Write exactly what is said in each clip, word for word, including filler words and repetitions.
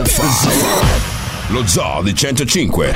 Lo Zoo di centocinque.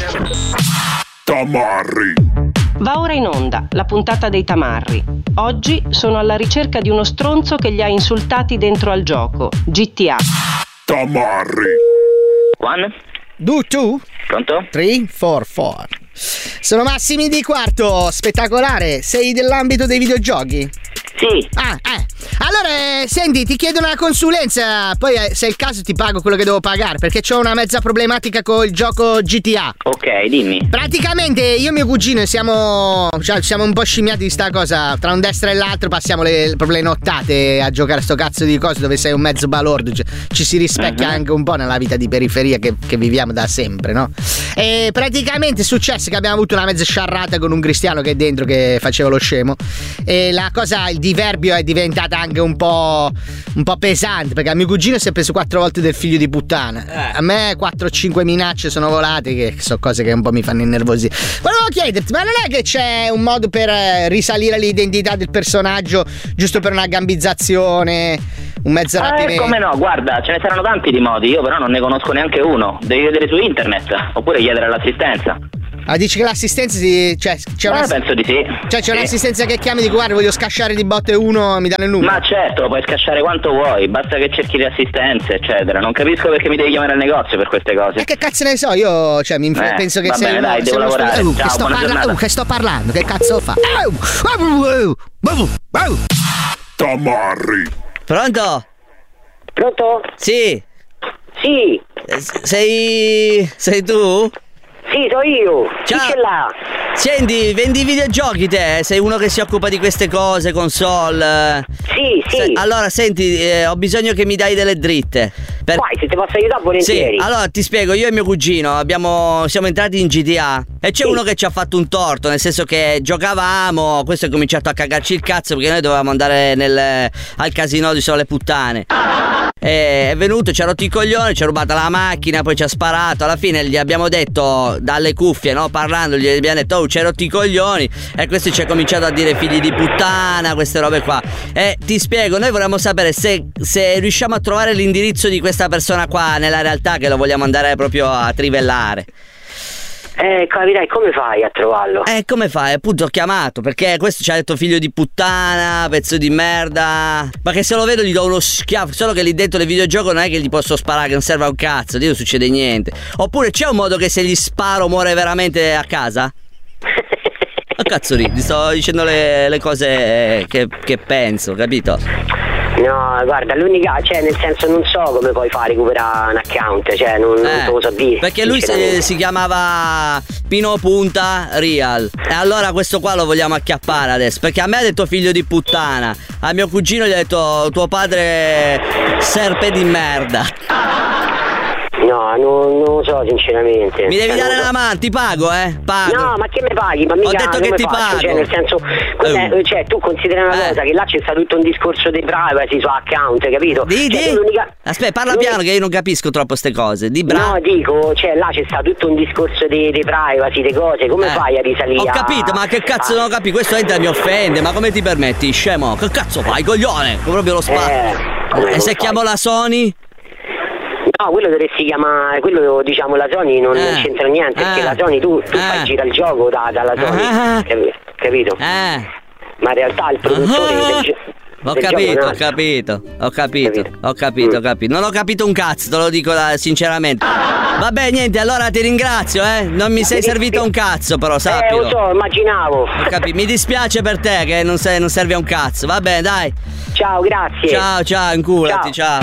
Tamarri. Va ora in onda la puntata dei tamarri. Oggi sono alla ricerca di uno stronzo che li ha insultati dentro al gioco G T A. Tamarri. One. Do two. Pronto? Three, four, four. Sono Massimi di Quarto, spettacolare. Sei dell'ambito dei videogiochi? Sì. Ah, eh. Allora, eh, senti, ti chiedo una consulenza. Poi, eh, se è il caso, ti pago quello che devo pagare. Perché c'ho una mezza problematica con il gioco G T A. Ok, dimmi. Praticamente io e mio cugino siamo. Cioè, siamo un po' scimmiati di sta cosa. Tra un destra e l'altro passiamo le, proprio le nottate a giocare a sto cazzo di cose dove sei un mezzo balordo. Cioè, ci si rispecchia uh-huh. anche un po' nella vita di periferia che, che viviamo da sempre, no? E praticamente è successo che abbiamo avuto una mezza sciarrata con un cristiano che è dentro che faceva lo scemo. E la cosa, il diverbio è diventata anche un po' un po' pesante, perché a mio cugino si è preso quattro volte del figlio di puttana. A me quattro o cinque minacce sono volate, che sono cose che un po' mi fanno innervosire. Volevo chiederti, ma non è che c'è un modo per risalire l'identità del personaggio giusto per una gambizzazione, un mezzo rapimento? Eh, come no, guarda, ce ne saranno tanti di modi, io però non ne conosco neanche uno. Devi vedere su internet, oppure chiedere all'assistenza. Ah, dici che l'assistenza si. Cioè, c'è una. Eh, penso di sì. Cioè, c'è sì. un'assistenza che chiami e dico, guarda, voglio scasciare di botte uno, mi danno il numero. Ma certo, lo puoi scasciare quanto vuoi, basta che cerchi le assistenze, eccetera. Non capisco perché mi devi chiamare al negozio per queste cose. E che cazzo ne so, io, cioè, mi eh, penso che va sei bene, uno, dai, devo uno lavorare. stu- uh, Ciao, che, sto buona parla- giornata. uh, che sto parlando, che cazzo fa? Tamarri. Pronto? Pronto? Sì. Sì. Sei. sei tu? Sì, so io. Ciao. Chi ce l'ha? Senti, vendi videogiochi te? Sei uno che si occupa di queste cose, console? Sì, sì. Se- allora, senti, eh, ho bisogno che mi dai delle dritte. Per... Vai, se ti posso aiutare volentieri. Sì, allora ti spiego, io e mio cugino abbiamo, siamo entrati in G T A e c'è sì. uno che ci ha fatto un torto, nel senso che giocavamo, questo è cominciato a cagarci il cazzo perché noi dovevamo andare nel, al casino di Sole Puttane. E è venuto, ci ha rotto i coglioni, ci ha rubato la macchina, poi ci ha sparato. Alla fine gli abbiamo detto dalle cuffie, no, parlando, gli abbiamo detto oh, ci hai rotto i coglioni. E questo ci ha cominciato a dire figli di puttana, queste robe qua. E ti spiego, noi vorremmo sapere se, se riusciamo a trovare l'indirizzo di questa persona qua nella realtà, che lo vogliamo andare proprio a trivellare. Eh, capirai, come fai a trovarlo? Eh, come fai? Appunto ho chiamato, perché questo ci ha detto figlio di puttana, pezzo di merda. Ma che se lo vedo gli do uno schiaffo. Solo che lì dentro del videogioco non è che gli posso sparare, che non serve a un cazzo, lì non succede niente. Oppure c'è un modo che se gli sparo muore veramente a casa? Ma cazzo ridi, sto dicendo le, le cose che, che penso, capito? No, guarda, l'unica, cioè nel senso non so come puoi fare recuperare un account, cioè non, non Eh, te lo so dire. perché lui si, si chiamava Pino Punta Real. E allora questo qua lo vogliamo acchiappare adesso, perché a me ha detto figlio di puttana, a mio cugino gli ha detto tuo padre serpe di merda. No, non, non lo so sinceramente. Mi devi cioè, dare so. la mano, ti pago, eh? Pago. No, ma che mi paghi? Ma mica, Ho detto che come ti faccio? pago. Cioè, nel senso, Eh. cioè, tu consideri una Eh. cosa, che là c'è stato tutto un discorso di privacy su account, capito? Di, Cioè, di. tu l'unica- Aspetta, parla l'unica- piano che io non capisco troppo ste cose. Di bravo. No, dico, cioè là c'è stato tutto un discorso di, di privacy, di cose, come Eh. fai a risalire? Ho a- capito, ma che cazzo non ho capito? Questo entra e mi offende, ma come ti permetti, scemo? Che cazzo fai, coglione? Proprio lo spazio. Eh, come e lo se fai? chiamo la Sony? No, quello dovresti chiamare, quello diciamo la Sony non, Eh. non c'entra niente, perché Eh. la Sony tu, tu Eh. fai girare il gioco da, dalla Sony, Ah. capi- capito? Eh. Ma in realtà il produttore Ah. del, gio- Ho del capito, gioco ho è un altro. capito, ho capito, Capito? ho capito, ho Mm. capito. Non ho capito un cazzo, te lo dico da- sinceramente. Vabbè, niente, allora ti ringrazio, eh. Non mi sei Mi servito dispi- un cazzo, però, Eh, sappilo. lo so, immaginavo. Ho capito. Mi dispiace per te che non, sei, non serve a un cazzo. Va bene, dai. Ciao, grazie. Ciao, ciao, inculati, ciao.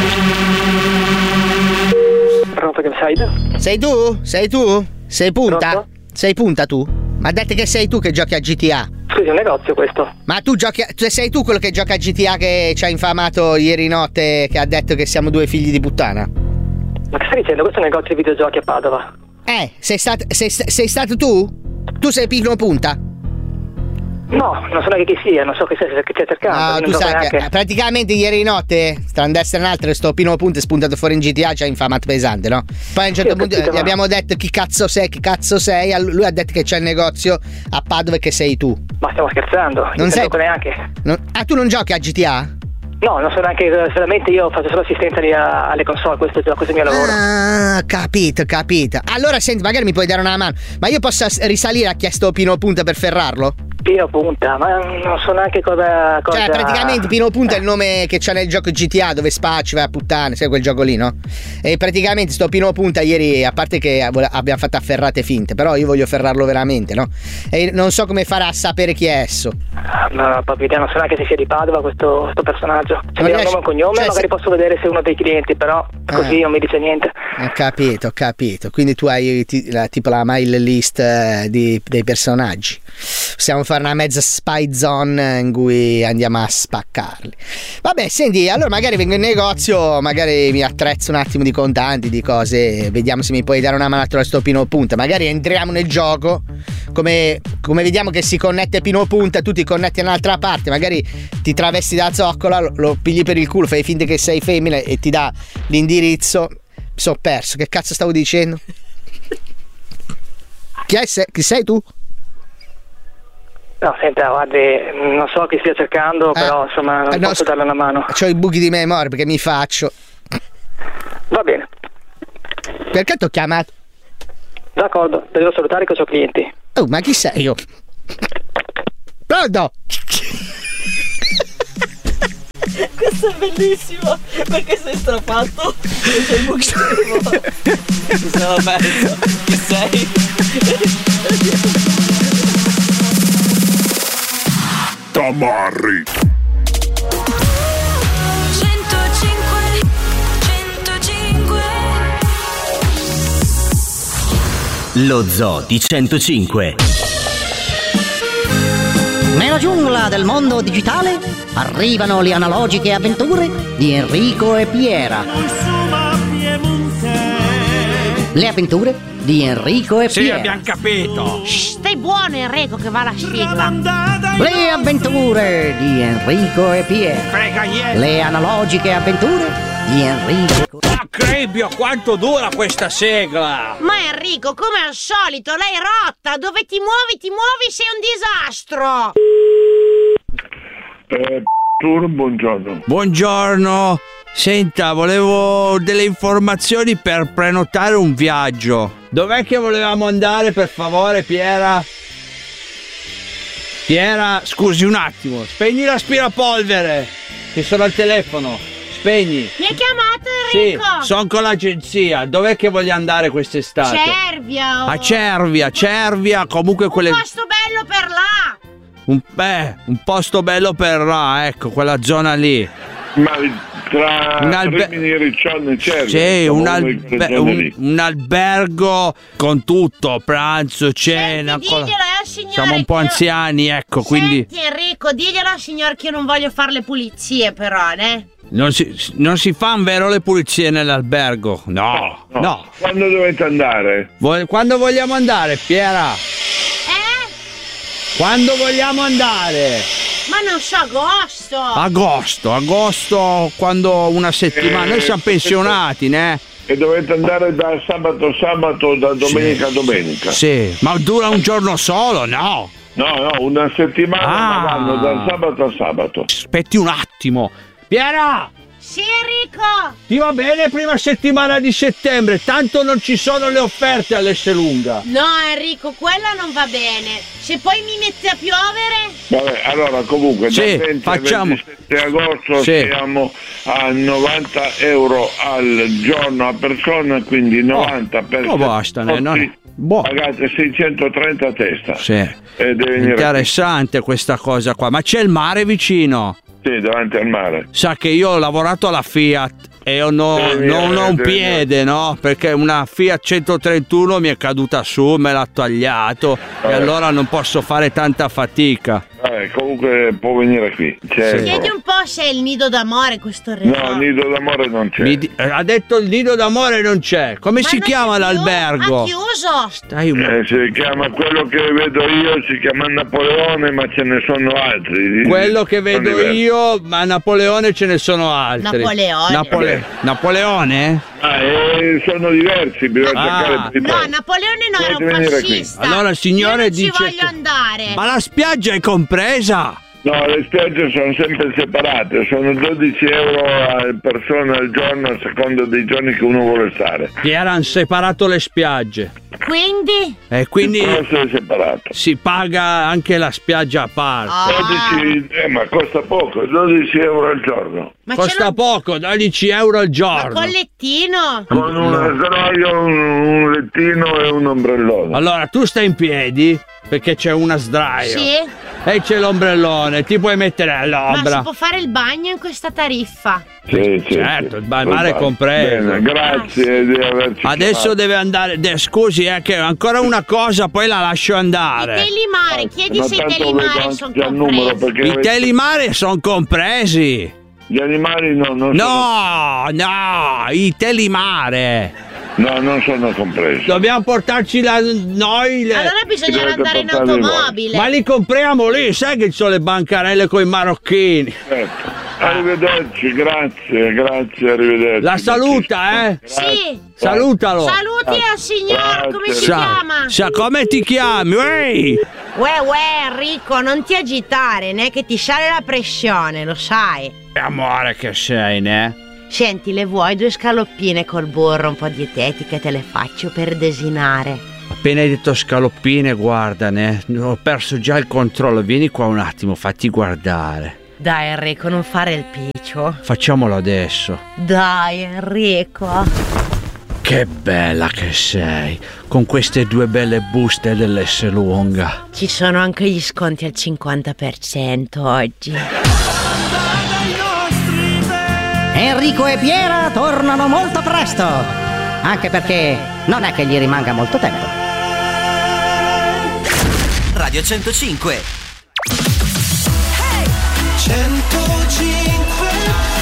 Pronto, che sei tu? Sei tu? Sei tu? Sei punta? Pronto? Sei punta tu? Ma ha detto che sei tu che giochi a G T A. Scusi, è un negozio questo. Ma tu giochi a... tu sei tu quello che gioca a G T A che ci ha infamato ieri notte, che ha detto che siamo due figli di puttana? Ma che stai dicendo? Questo è un negozio di videogiochi a Padova. Eh, sei stato sei, sei stato tu? Tu sei Pino Punta? No, non so neanche chi sia, non so che stai, che stai cercando. No, tu sai che praticamente ieri notte, tra un destra e un altro, sto Pino Punta è spuntato fuori in G T A, ci ha infamato pesante, no? Poi a un certo Sì, ho punto capito, gli ma- abbiamo detto chi cazzo sei, chi cazzo sei, all- lui ha detto che c'è il negozio a Padova e che sei tu. Ma stiamo scherzando? Non sei- gioco neanche. Non- Ah, tu non giochi a G T A? No, non so neanche, solamente io faccio solo assistenza lì a, alle console, questo, questo è il mio lavoro. Ah, capito, capito. Allora senti, magari mi puoi dare una mano. Ma io posso risalire a chiesto Pino Punta per ferrarlo? Pino Punta, ma non so neanche cosa, cosa... Cioè, praticamente Pino Punta è il nome che c'è nel gioco G T A, dove spacci, vai a puttane, sai quel gioco lì, no? E praticamente sto Pino Punta ieri, a parte che abbiamo fatto afferrate finte, però io voglio ferrarlo veramente, no? E non so come farà a sapere chi è esso. Ma proprio idea, non so neanche se sia di Padova questo, questo personaggio. Se mi dà un nome e cognome, cioè, magari se... posso vedere se è uno dei clienti, però così ah. non mi dice niente. Ho capito, ho capito. Quindi tu hai ti, la, tipo la mail list eh, di, dei personaggi. Possiamo fare una mezza spy zone in cui andiamo a spaccarli. Vabbè, senti, allora magari vengo in negozio, magari mi attrezzo un attimo di contanti, di cose, vediamo se mi puoi dare una mano a trovare sto Pino Punta. Magari entriamo nel gioco, come, come vediamo che si connette Pino Punta, tu ti connetti da un'altra parte, magari ti travesti da zoccola, lo, lo pigli per il culo, fai finta che sei femmina e ti dà l'indirizzo. Mi sono perso, che cazzo stavo dicendo? Chi, è, se, chi sei tu? No, senta, guardi, non so chi stia cercando, eh, però insomma non eh, no, posso darle una mano. C'ho i buchi di memoria perché mi faccio. Va bene. Perché ti ho chiamato? D'accordo, devo salutare che ho clienti. Oh, ma chi sei io? Pronto? Questo è bellissimo, perché sei strafatto e sei buchissimo. Mi sono perso. Chi sei? Tamarri. centocinque centocinque Lo Zoo di centocinque. Nella giungla del mondo digitale arrivano le analogiche avventure di Enrico e Piera. Le avventure di Enrico e sì, Piera. Sì, abbiamo capito. Shh, stai buono Enrico che va la sigla. Le avventure di Enrico e Piera. Frega niente. Le analogiche avventure di Enrico. Ah, Crebbio, quanto dura questa sigla? Ma Enrico, come al solito, lei è rotta. Dove ti muovi, ti muovi, sei un disastro. Eh, buongiorno. Buongiorno. Senta, volevo delle informazioni per prenotare un viaggio. Dov'è che volevamo andare, per favore, Piera? Piera, scusi un attimo, spegni l'aspirapolvere, che sono al telefono. Spegni. Mi hai chiamato Enrico? Sì, sono con l'agenzia. Dov'è che voglio andare quest'estate? Cervia. Oh. A Cervia, Cervia, comunque quelle... Un posto bello per là. Un, beh, un posto bello per là, ecco, quella zona lì. Ma... tra un, albe- Rimini, Riccione e Cervia, sì, un, albe- un, un albergo con tutto, pranzo, cena. Senti, diglielo, eh, signore, siamo un po' anziani, ecco. Senti, quindi Enrico, diglielo al signor che io non voglio fare le pulizie, però, né? Non si, non si fanno vero le pulizie nell'albergo? No, no. no. Quando dovete andare? Vo- quando vogliamo andare, Piera? Eh? Quando vogliamo andare? Ma non so, agosto. Agosto, agosto, quando una settimana. Eh, Noi siamo pensionati, né? E dovete andare da sabato a sabato, da domenica a sì. domenica. Sì, ma dura un giorno solo, no? No, no, una settimana, ah. ma vanno da sabato a sabato. Aspetti un attimo. Piera! Sì, Enrico! Ti va bene prima settimana di settembre, tanto non ci sono le offerte all'Esselunga. No, Enrico, quella non va bene. Se poi mi mette a piovere... Vabbè, allora comunque sì, da venti facciamo. al ventisette agosto sì. siamo a novanta euro al giorno a persona, quindi novanta oh, per oh, basta, ne, no? Boh. Pagate seicentotrenta a testa. Sì. E deve venire interessante qui. Questa cosa qua. Ma c'è il mare vicino? Sì, davanti al mare. Sa che io ho lavorato alla Fiat e io no, venire, non ho un piede, venire. no? Perché una Fiat centotrentuno mi è caduta su, me l'ha tagliato Vabbè. e allora non posso fare tanta fatica. Vabbè, comunque può venire qui. Certo. Chiedi un po' se è il nido d'amore questo resort. No, il nido d'amore non c'è. Mi, ha detto il nido d'amore non c'è. Come Ma si chiama l'albergo? Ha chiuso. Stai un... eh, si chiama, quello che vedo io si chiama Napoleone, ma ce ne sono altri. Quello che vedo io, ma Napoleone ce ne sono altri. Napoleone. Napole- Napoleone? Ah, eh, sono diversi, bisogna ah. cercare. No, Napoleone no, era un fascista. Allora il signore io non dice ci voglio che... andare. Ma la spiaggia è compresa? No, le spiagge sono sempre separate, sono dodici euro a persona al giorno a seconda dei giorni che uno vuole stare. Piera, hanno separato le spiagge. Quindi? E quindi Il prezzo è separato. si paga anche la spiaggia a parte. dodici, eh, ma costa poco, dodici euro al giorno. Ma Costa ce poco, dodici euro al Ma giorno. con lettino? Con un sdraio, un, un lettino e un ombrellone. Allora, tu stai in piedi perché c'è una sdraio. Sì. E c'è l'ombrellone, ti puoi mettere Ma all'ombra. si può fare il bagno in questa tariffa? Sì, sì, certo, sì. il ba- mare è compreso. Bene, grazie di averci Adesso chiamato. deve andare. de- scusi, eh, che ancora una cosa, poi la lascio andare. Telimare, chiedi Ma se i tanto telimare vedo sono già il numero, compresi. perché I avete- telimare sono compresi. Gli animali no, non No, no, i telimare. sono, no, non sono compresi. Dobbiamo portarci la, noi le... Allora bisogna Dovete andare in portarli voi. automobile. Ma li compriamo lì, sai che ci sono le bancarelle con i marocchini. Certo. Arrivederci, grazie, grazie, arrivederci. La saluta, eh? Sì. Salutalo. Saluti al signor, come si Sa- chiama? sa come ti chiami? Ehi! Uè, uè, Enrico, non ti agitare, né che ti sale la pressione, lo sai. Amore che sei, ne? Senti, le vuoi due scaloppine col burro un po' dietetiche? Te le faccio per desinare. Appena hai detto scaloppine, guarda, ne? Ho perso già il controllo. Vieni qua un attimo, fatti guardare. Dai, Enrico, non fare il piccio. Facciamolo adesso. Dai, Enrico. Che bella che sei, con queste due belle buste dell'S lunga. Ci sono anche gli sconti al cinquanta per cento oggi. Enrico e Piera tornano molto presto, anche perché non è che gli rimanga molto tempo. Radio centocinque. centocinque.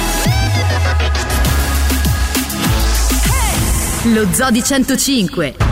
Lo Zoo di centocinque.